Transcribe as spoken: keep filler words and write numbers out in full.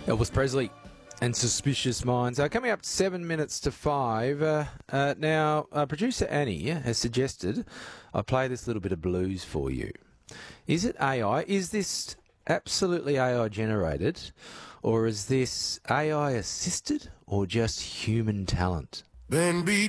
Elvis Presley and Suspicious Minds. Uh, coming up seven minutes to five. Uh, uh, now, uh, producer Annie has suggested I play this little bit of blues for you. Is it A I? Is this absolutely A I generated? Or is this A I assisted or just human talent? Then be